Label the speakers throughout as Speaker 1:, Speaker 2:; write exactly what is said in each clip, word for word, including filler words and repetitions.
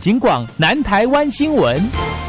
Speaker 1: 警广南台湾新闻。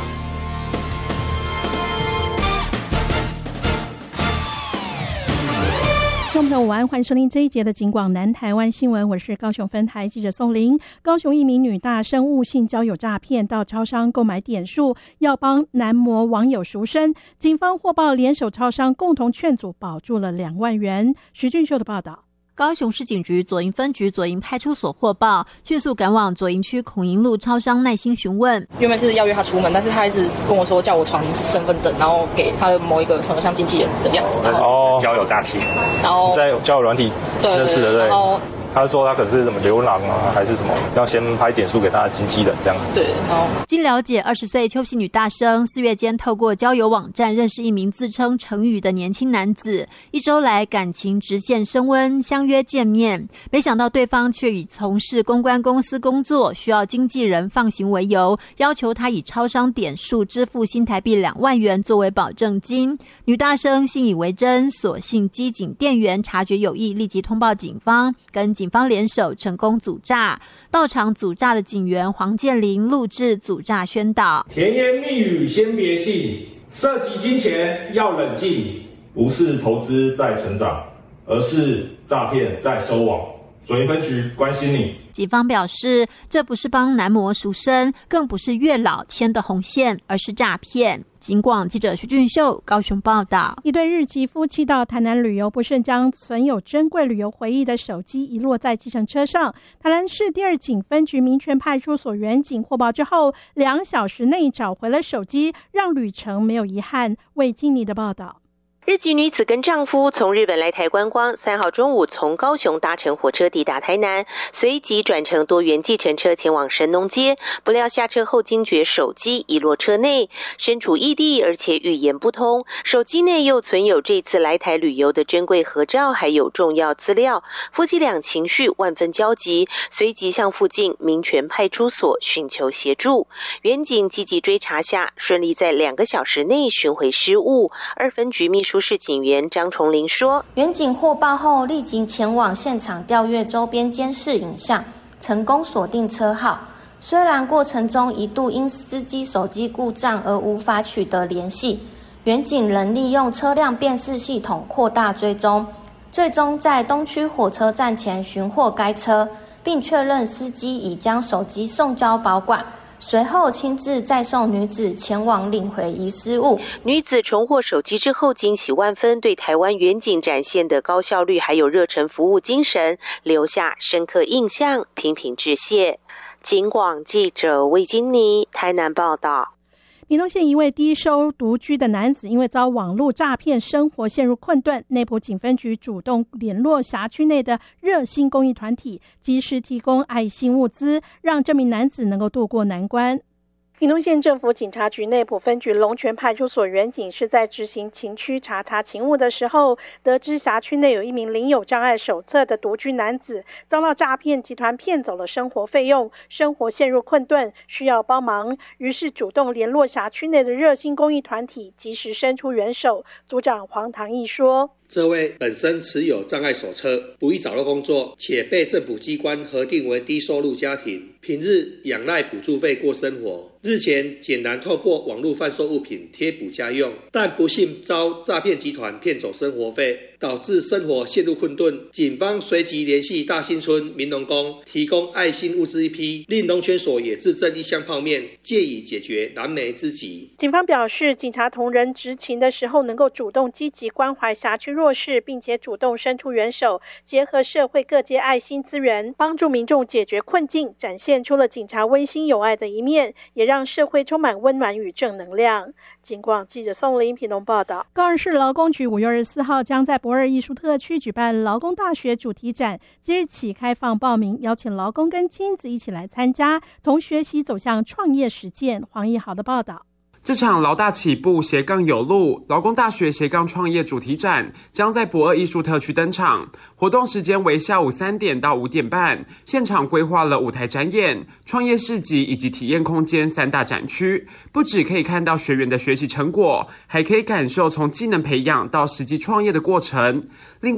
Speaker 2: 听众朋友午安，欢迎收听这一节的警广南台湾新闻，我是高雄分台记者宋玲。高雄一名女大生误信交友诈骗，到超商购买点数，要帮男模网友赎身。警方获报联手超商共同劝阻，保住了两万元。徐俊秀的报道。
Speaker 3: 高雄市警局左营分局左营派出所获报，迅速赶往左营区孔营路超商，耐心询问。
Speaker 4: 原本是要约他出门，但是他一直跟我说叫我传身份证，然后给他的某一个什么像经纪人的样子。
Speaker 5: 哦，交友诈欺。
Speaker 4: 然后
Speaker 5: 在交友软体认识的，对。
Speaker 4: 然后
Speaker 5: 他说他可能是什么流浪啊，还是什么，要先拍点数给他的经纪人这样子。
Speaker 4: 对，然后
Speaker 3: 经了解，二十岁邱姓女大生四月间透过交友网站认识一名自称陈宇的年轻男子，一周来感情直线升温，相约见面。没想到对方却以从事公关公司工作，需要经纪人放行为由，要求他以超商点数支付新台币两万元作为保证金。女大生信以为真，索性机警店员察觉有异，立即通报警方，跟警方联手成功阻诈。到场阻诈的警员黄建林录制阻诈宣导：
Speaker 6: 甜言蜜语先别信，涉及金钱要冷静，不是投资在成长，而是诈骗在收网。左营分局关心你。
Speaker 3: 警方表示，这不是帮男模赎身，更不是月老牵的红线，而是诈骗。警广记者徐俊秀高雄报道。
Speaker 2: 一对日籍夫妻到台南旅游，不慎将存有珍贵旅游回忆的手机遗落在计程车上。台南市第二警分局民权派出所员警获报之后，两小时内找回了手机，让旅程没有遗憾。魏经理的报道。
Speaker 7: 日籍女子跟丈夫从日本来台观光，三号中午从高雄搭乘火车抵达台南，随即转乘多元计程车前往神农街，不料下车后惊觉手机遗落车内，身处异地而且语言不通，手机内又存有这次来台旅游的珍贵合照，还有重要资料，夫妻俩情绪万分焦急，随即向附近民权派出所寻求协助。员警积极追查下，顺利在两个小时内寻回失物。二分局秘书市警员张崇林说，
Speaker 8: 员警获报后立即前往现场调阅周边监视影像，成功锁定车号。虽然过程中一度因司机手机故障而无法取得联系，员警仍利用车辆辨识系统扩大追踪，最终在东区火车站前寻获该车，并确认司机已将手机送交保管，随后亲自载送女子前往领回遗失物。
Speaker 7: 女子重获手机之后惊喜万分，对台湾远警展现的高效率还有热忱服务精神留下深刻印象，频频致谢。警广记者魏金妮台南报道。
Speaker 2: 屏东县一位低收独居的男子，因为遭网络诈骗，生活陷入困顿。内埔警分局主动联络辖区内的热心公益团体，及时提供爱心物资，让这名男子能够渡过难关。屏东县政府警察局内埔分局龙泉派出所员警是在执行勤区查查勤务的时候，得知辖区内有一名领有障碍手册的独居男子遭到诈骗集团骗走了生活费用，生活陷入困顿，需要帮忙，于是主动联络辖区内的热心公益团体，及时伸出援手。组长黄唐义说，
Speaker 9: 这位本身持有障碍手册，不易找到工作，且被政府机关核定为低收入家庭，平日仰赖补助费过生活。日前简单透过网络贩售物品贴补家用，但不幸遭诈骗集团骗走生活费，导致生活陷入困顿。警方随即联系大新村民农宫，提供爱心物资一批，令农权所也自赠一箱泡面，借以解决燃眉之急。
Speaker 2: 警方表示，警察同仁执勤的时候能够主动积极关怀辖区弱势，并且主动伸出援手，结合社会各界爱心资源，帮助民众解决困境，展现出了警察温馨有爱的一面，也让社会充满温暖与正能量。警广记者宋林屏东报道。高雄市劳工局五月二十四号将在博二艺术特区举办劳工大学主题展，即日起开放报名，邀请劳工跟亲子一起来参加，从学习走向创业实践。黄义豪的报道。
Speaker 10: 这场劳大起步斜杠有路劳工大学斜杠创业主题展将在博二艺术特区登场，活动时间为下午三点到五点半，现场规划了舞台展演、创业市集以及体验空间三大展区，不只可以看到学员的学习成果，还可以感受从技能培养到实际创业的过程。另